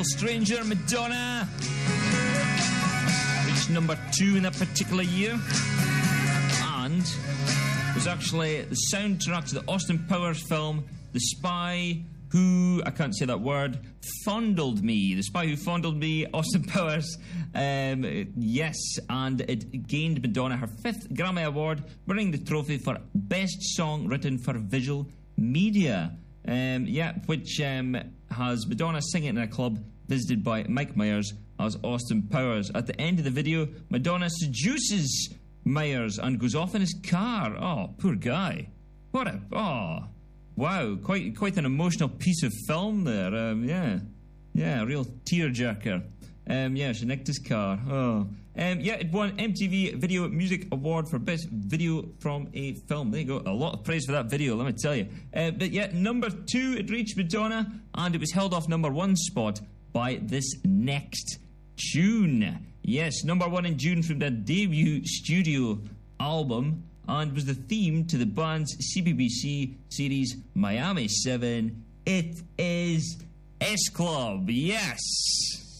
Beautiful Stranger, Madonna. Reached number 2 in that particular year. And was actually the soundtrack to the Austin Powers film, The Spy Who, I can't say that word, Fondled Me. The Spy Who Fondled Me, Austin Powers. Yes, and it gained Madonna her 5th Grammy Award, winning the trophy for Best Song Written for Visual Media. Which has Madonna singing in a club visited by Mike Myers as Austin Powers. At the end of the video, Madonna seduces Myers and goes off in his car. Oh, poor guy. Wow, quite an emotional piece of film there. A real tearjerker. She nicked his car. It won MTV Video Music Award for Best Video from a Film. There you go. A lot of praise for that video, let me tell you. Number 2, it reached Madonna, and it was held off number 1 spot by this next tune. Yes, number 1 in June from their debut studio album, and was the theme to the band's CBBC series Miami 7. It is S Club. Yes.